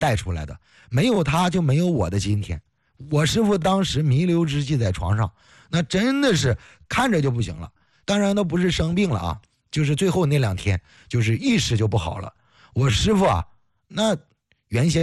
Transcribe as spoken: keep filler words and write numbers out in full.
带出来的，没有他就没有我的今天。我师傅当时弥留之际在床上，那真的是看着就不行了。当然都不是生病了啊，就是最后那两天就是意识就不好了。我师傅啊，那原先